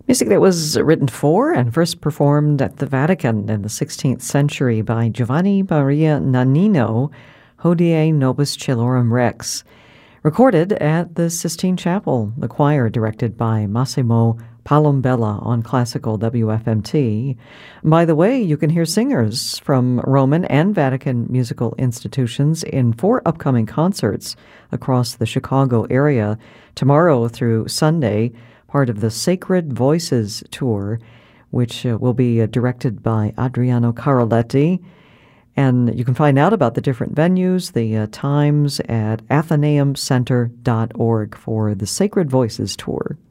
Music that was written for and first performed at the Vatican in the 16th century by Giovanni Maria Nannino, Hodie Nobis Celorum Rex. Recorded at the Sistine Chapel, the choir directed by Massimo Palombella on classical WFMT. By the way, you can hear singers from Roman and Vatican musical institutions in 4 upcoming concerts across the Chicago area tomorrow through Sunday, part of the Sacred Voices Tour, which will be directed by Adriano Caroletti. And you can find out about the different venues, the times at athenaeumcenter.org for the Sacred Voices Tour.